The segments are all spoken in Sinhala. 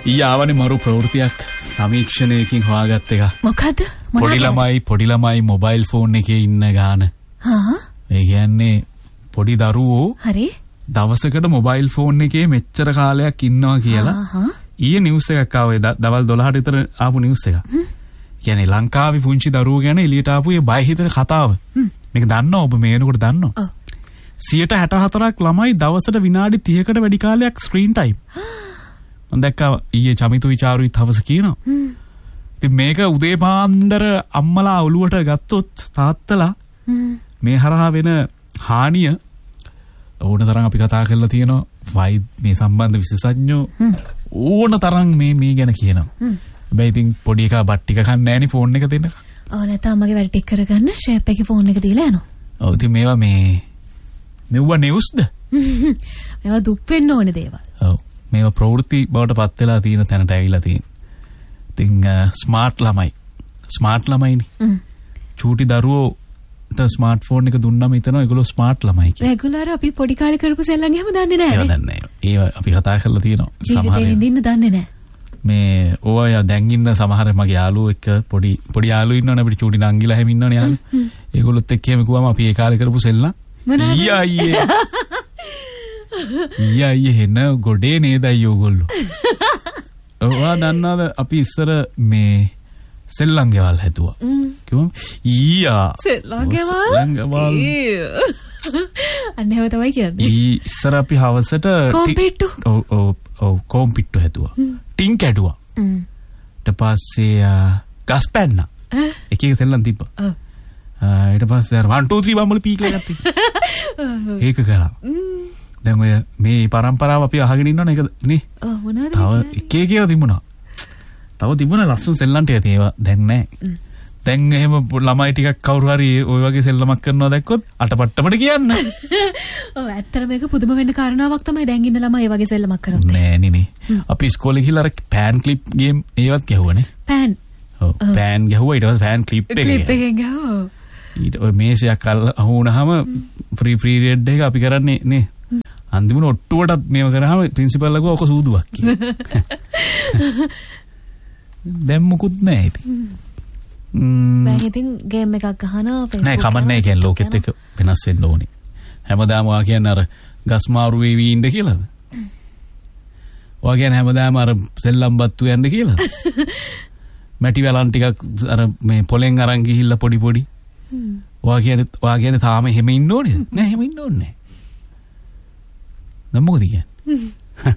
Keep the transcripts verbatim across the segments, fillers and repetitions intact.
ඊයාවනේ මරු ප්‍රවෘත්තියක් සමීක්ෂණයකින් හොයාගත්ත එක. මොකද්ද? පොඩි ළමයි පොඩි ළමයි මොබයිල් ෆෝන් එකේ ඉන්න ගාන. හා. ඒ කියන්නේ පොඩි දරුවෝ හරි. දවසකට මොබයිල් ෆෝන් එකේ මෙච්චර කාලයක් ඉන්නවා කියලා. හා. ඊයේ නිවුස් එකක් ආවේ දවල් දොළහට විතර ආපු නිවුස් එකක්. කියන්නේ ලංකාවේ පුංචි දරුවෝ ගැන එළියට ආපු ඒ බය හිතෙන කතාව. මේක දන්නව ඔබ මේ වෙනකොට දන්නව? ඔව්. සියයට හැට හතරක් ළමයි දවසට විනාඩි තිහකට වැඩි කාලයක් ස්ක්‍රීන් ටයිම්. මම දැක්කා ඊයේ චමිතු විචාරුයි තවස කියනවා. ඉතින් මේක උදේ පාන්දර අම්මලා ඔළුවට ගත්තොත් තාත්තලා මේ හරහා වෙන හානිය ඕන තරම් අපි කතා කරලා තියෙනවා. වයි මේ සම්බන්ධ විශේෂඥයෝ ඕන තරම් මේ මේ ගැන කියනවා. හැබැයි ඉතින් පොඩි එකා බත් ටික කන්නේ නැහනේ ෆෝන් එක දෙන්නක. ඔව් නැත්නම් අම්මගේ වැඩ ටික කරගන්න ෂේප් එකේ ෆෝන් එක දීලා යනවා. ඔව් ඉතින් මේවා මේ මෙව්වා නිවුස්ද? මේවා දුක් වෙන්න ඕනේ දේවල්. ඔව් මේවා ප්‍රවෘත්ති බවට පත් වෙලා තියෙන තැනට ඇවිල්ලා තියෙන. ඉතින් ස්මාර්ට් ළමයි ස්මාර්ට් ළමයිනේ. චූටි දරුවෝට ස්මාර්ට් ෆෝන් එක දුන්නම හිතනවා ඒගොල්ලෝ ස්මාර්ට් ළමයි කියලා. රෙගුලර් අපි පොඩි කාලේ කරපු සෙල්ලම් එහෙම දන්නේ නැහැ. ඒව දන්නේ නැහැ. ඒව අපි කතා කරලා තියෙනවා. සමහර ඒවා ඉඳින්න දන්නේ නැහැ. මේ ඕවා දැන් ඉන්න සමහර මගේ යාළුවෝ එක්ක පොඩි පොඩි යාළුවෝ ඉන්නවනේ අපිට චූටි නංගිලා හැම ඉන්නවනේ යාළුවෝ. ඒගොල්ලොත් එක්ක එහෙම කිව්වම අපි ඒ කාලේ කරපු සෙල්ලම් ඊයා ඊයේ ඊයා ඊයේ හෙන ගොඩේ නේද අයියෝ ඔයගොල්ලෝ. ඔයා දන්නවද අපි ඉස්සර මේ සෙල්ලම් ගෙවල් හැදුවා. කිව්වම ඊයා සෙල්ලම් ගෙවල් සෙල්ලම් ගෙවල් අන්නේව තමයි කියන්නේ. ඊ ඉස්සර අපි හවසට කොම්පිට්ටු ඔව් ඔව් ඔව් කොම්පිට්ටු හැදුවා. ටින් කැඩුවා. ඊට පස්සේ ගස් පැන්න. එක එක සෙල්ලම් තිබ්බා. ඔව්. ඊට පස්සේ අර one two three බම්බල පීකලා ගත්තා. ඒක කරා. දැන් ඔය මේ පරම්පරාව අපි අහගෙන ඉන්නවනේ ඒක නේ. ඔව් මොනවද? තව එක එක ඒවා තිබුණා. තව තිබුණා ලස්සන සෙල්ලම් ටික ඒවා දැන් නැහැ. දැන් එහෙම ළමයි ටිකක් කවුරු හරි ওই වගේ සෙල්ලමක් කරනවා දැක්කොත් අටපට්ටමට කියන්න. ඔව් ඇත්තට මේක පුදුම වෙන්න කාරණාවක් තමයි දැන් ඉන්න ළමයි ඒ වගේ සෙල්ලමක් කරොත්. නෑ නේ නේ. අපි ඉස්කෝලේ ගිහලා අර පෑන් ක්ලිප් ගේම් ඒවත් ගැහුවානේ. පෑන්. ඔව් පෑන් ගැහුවා ඊට පස්සේ පෑන් ක්ලිප් එක. ක්ලිප් එකෙන් ගැහුවා. ඊට ඔය මේසයක් අහු වුණාම ෆ්‍රී ෆ්‍රී රෙඩ් එක අපි කරන්නේ නේ. අන්තිමට ඔට්ටුවටත් මේව කරාම ප්‍රින්සිපල් ලගුව ඔක සූදුවක් කියලා. දැන් මුකුත් නැහැ ඉතින්. දැන් ඉතින් ගේම් එකක් ගහනවා Facebook නෑ කමන්නේ කියන්නේ ලෝකෙත් එක වෙනස් වෙන්න ඕනේ. හැමදාම ඔයා කියන්නේ අර ගස් මාරු වෙවි ඉන්න කියලාද? ඔයා කියන්නේ හැමදාම අර සෙල්ලම් බත්තු යන්න කියලාද? මැටි වලන් ටිකක් අර මේ පොලෙන් අරන් ගිහිල්ලා පොඩි පොඩි. ඔයා කියන්නේ ඔයා කියන්නේ තාම එහෙම ඉන්න ඕනේ නෑ එහෙම ඉන්න ඕනේ නෑ. දැන් මොකද කියන්නේ?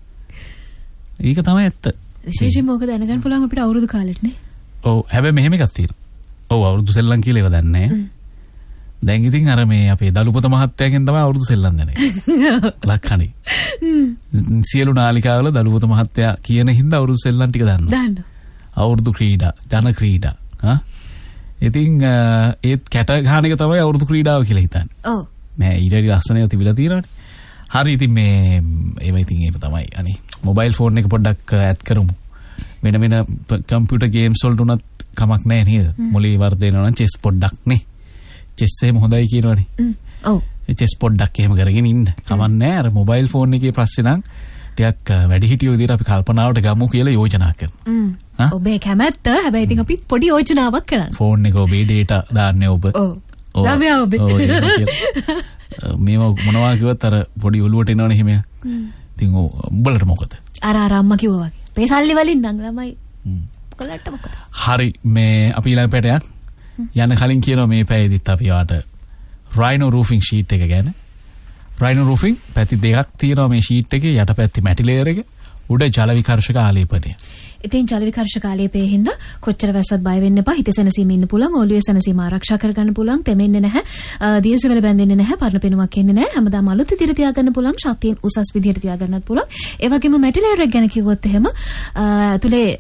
ඒක තමයි ඇත්ත. විශේෂයෙන් මොකද දැනගන්න පුළුවන් අපිට අවුරුදු කාලෙට නේ. ඔව් හැබැයි මෙහෙම එකක් තියෙනවා. ඔව් අවුරුදු සෙල්ලම් කියලා ඒව දන්නේ නැහැ. දැන් ඉතින් අර මේ අපේ දලුපත මහත්තයාගෙන් තමයි අවුරුදු සෙල්ලම් දැනගන්නේ. ලක්කණේ. සියලු නාලිකාවල දලුපත මහත්තයා කියන හින්දා අවුරුදු සෙල්ලම් ටික දන්නවා. දන්නවා. අවුරුදු ක්‍රීඩා, ජන ක්‍රීඩා. හා? ඉතින් ඒත් කැට ගහන එක තමයි අවුරුදු ක්‍රීඩාව කියලා හිතන්නේ. ඔව්. නෑ ඊට ලස්සනව තිබිලා තියෙනවානේ. හරි ඉතින් මේ ඒව ඉතින් ඒක තමයි. අනේ මොබයිල් ෆෝන් එක පොඩ්ඩක් ඇඩ් කරමු. වෙන වෙන කම්පියුටර් ගේම්ස් වලට උනත් කමක් නැහැ නේද? මොලේ වර්ධනය නම් චෙස් පොඩ්ඩක් නේ. චෙස් එහෙම හොඳයි කියනවනේ. ඔව්. ඒ චෙස් පොඩ්ඩක් එහෙම කරගෙන ඉන්න. කමක් නැහැ. අර මොබයිල් ෆෝන් එකේ ප්‍රශ්නේ නම් ටිකක් වැඩිහිටියෝ විදිහට අපි කල්පනාවට ගමු කියලා යෝජනා කරනවා. ඔබේ කැමැත්ත හැබැයි ඉතින් අපි පොඩි යෝජනාවක් කරන්න. ෆෝන් එක ඔබේ data දාන්නේ ඔබ. ඔව්. ළමයා ඔබේ. මේව මොනවා කිව්වත් අර පොඩි ඔලුවට එනවනේ හිම. ඉතින් උඹලට මොකද? අර අර අම්මා කිව්වා වගේ. මේ සල්ලි වලින් නම් ළමයි කොල්ලට මොකද? හරි මේ අපි ඊළඟ පැයට යන කලින් කියනවා මේ පැයදිත් අපි යාට Rhino roofing sheet එක ගැන. Rhino roofing පැති දෙකක් තියෙනවා මේ sheet එකේ යට පැත්ති මැටි layer එක උඩ ජල විකර්ෂක ආලේපනය. ඉතින් ජල විකර්ෂක ආලේපයේ හින්දා කොච්චර වැස්සත් බය වෙන්න එපා. හිතේ සැනසීම ඉන්න පුළුවන්. ඔළුවේ සැනසීම ආරක්ෂා කරගන්න පුළුවන්. තෙමෙන්නේ නැහැ. දියසෙවල බැඳෙන්නේ නැහැ. පරණ පෙනුමක් එන්නේ නැහැ. හැමදාම අලුත් විදිහට තියාගන්න පුළුවන්. ශක්තියෙන් උසස් විදිහට තියාගන්නත් පුළුවන්. ඒ වගේම මැටි ලේයර් එක ගැන කිව්වොත් එහෙම ඇතුලේ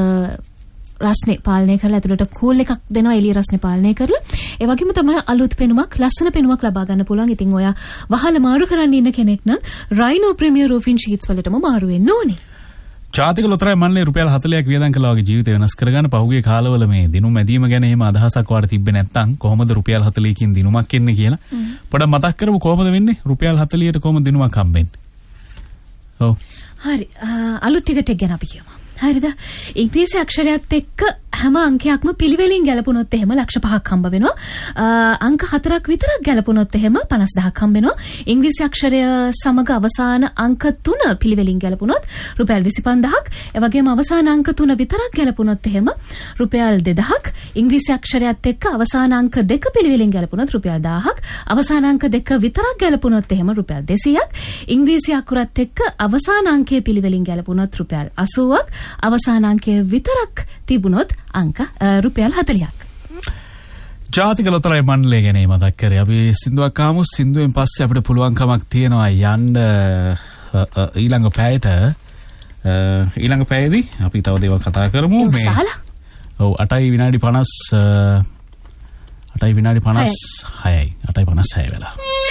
රස්නේ පාලනය කරලා ඇතුලට කූල් එකක් දෙනවා. එළිය රස්නේ පාලනය කරලා. ඒ වගේම තමයි අලුත් පෙනුමක්, ලස්සන පෙනුමක් ලබා ගන්න පුළුවන්. ඉතින් ඔයා වහල මාරු කරන්න ඉන්න කෙනෙක් නම් Rhino Premier Roofing Sheets වලටම මාරු වෙන්න ඕනේ. ජාතික ලොතරැයි මණ්ඩලය රුපියල් හතළියක් වියදම් කළා වගේ ජීවිතය වෙනස් කරගන්න පහුගිය කාලවල මේ දිනුම් ඇදීම ගැන එහෙම අදහසක් වාට තිබ්බේ නැත්නම් කොහොමද රුපියල් හතළියකින් දිනුමක් එන්නේ කියලා පොඩ්ඩක් මතක් කරමු. කොහොමද වෙන්නේ රුපියල් හතළියට කොහොමද දිනුමක් හම්බෙන්නේ? ඔව් හරි අලුත් ටිකට් එක ගැන අපි කියමු. හරිද? ඉංග්‍රීසි අක්ෂරයත් එක්ක හැම අංකයක්ම පිළිවෙලින් ගැලපුණොත් එහෙම ලක්ෂ පහක් හම්බ වෙනවා. අංක හතරක් විතරක් ගැලපුණොත් එහෙම පනස් දහයක් හම්බ වෙනවා. ඉංග්‍රීසි අක්ෂරය සමග අවසාන අංක තුන පිළිවෙලින් ගැලපුණොත් රුපියල් විසිපන්දහක්. ඒ වගේම අවසාන අංක තුන විතරක් ගැලපුණොත් එහෙම රුපියල් දෙදහක්. ඉංග්‍රීසි අක්ෂරයත් එක්ක අවසාන අංක දෙක පිළිවෙලින් ගැලපුණොත් රුපියල් දහයක්. අවසාන අංක දෙක විතරක් ගැලපුණොත් එහෙම රුපියල් දෙසීයක්. ඉංග්‍රීසි අකුරත් එක්ක අවසාන අංකය පිළිවෙලින් ගැලපුණොත් රුපියල් අසූවක්. අවසාන අංකය විතරක් තිබුණොත් අංක රුපියල් හතලිහක්. ජාතික ලොතරැයි මණ්ඩලය ගැන මතක් කරේ. අපි සින්දුවක් ආමු. සින්දුවෙන් පස්සේ අපිට පුළුවන්කමක් තියෙනවා යන්න ඊළඟ පැයට. ඊළඟ පැයේදී අපි තව දේවල් කතා කරමු. මේ ඔව් අටයි විනාඩි පනස් අටයි විනාඩි පනස් හයයි අටයි පනස් හය වෙලා.